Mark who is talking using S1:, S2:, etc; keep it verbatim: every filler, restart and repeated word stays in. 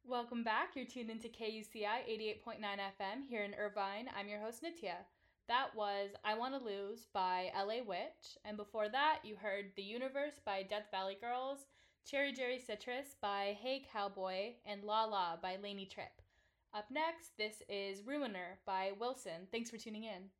S1: Welcome back. You're tuned into K U C I eighty-eight point nine F M here in Irvine. I'm your host, Nitya. That was I Wanna Lose by L A Witch. And before that, you heard The Universe by Death Valley Girls, Cherry Jerry Citrus by Hey Cowboy, and La La by Lainey Tripp. Up next, this is Ruiner by Wilson. Thanks for tuning in.